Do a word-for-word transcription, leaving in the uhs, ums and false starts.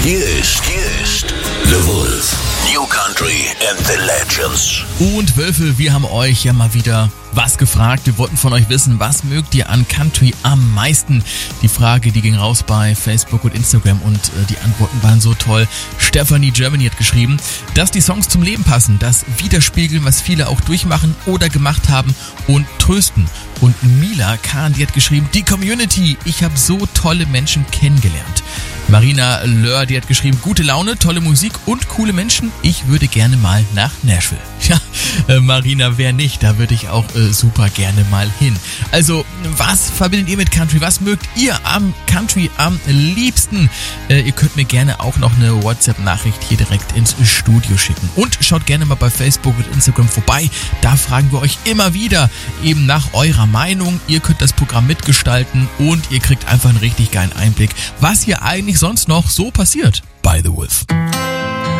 Hier ist, hier ist The Wolf. New Country and the Legends. Und Wölfe, wir haben euch ja mal wieder was gefragt. Wir wollten von euch wissen, was mögt ihr an Country am meisten? Die Frage, die ging raus bei Facebook und Instagram und äh, die Antworten waren so toll. Stephanie Germany hat geschrieben, dass die Songs zum Leben passen, das widerspiegeln, was viele auch durchmachen oder gemacht haben und trösten. Und Mila Kahn, die hat geschrieben, die Community, ich habe so tolle Menschen kennengelernt. Marina Löhr, die hat geschrieben, gute Laune, tolle Musik und coole Menschen. Ich würde gerne mal nach Nashville. Ja, äh, Marina, wer nicht? Da würde ich auch äh, super gerne mal hin. Also, was verbindet ihr mit Country? Was mögt ihr am Country am liebsten? Äh, ihr könnt mir gerne auch noch eine WhatsApp-Nachricht hier direkt ins Studio schicken. Und schaut gerne mal bei Facebook und Instagram vorbei. Da fragen wir euch immer wieder eben nach eurer Meinung. Ihr könnt das Programm mitgestalten und ihr kriegt einfach einen richtig geilen Einblick, was hier eigentlich sonst noch so passiert bei The Wolf.